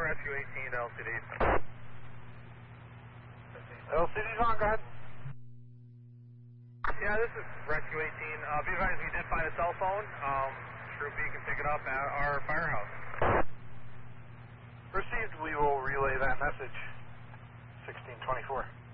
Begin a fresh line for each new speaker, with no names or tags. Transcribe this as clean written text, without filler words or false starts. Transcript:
Rescue 18 to LCD.
LCD's on, go ahead.
Yeah, this is Rescue 18. Be advised, we did find a cell phone. Group B can pick it up at our firehouse.
Received, we will relay that message. 1624.